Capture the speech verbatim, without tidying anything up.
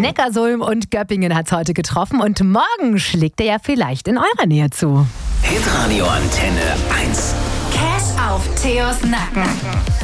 Neckarsulm und Göppingen hat es heute getroffen und morgen schlägt er ja vielleicht in eurer Nähe zu. Hitradio Antenne eins. Cash auf Theos Nacken.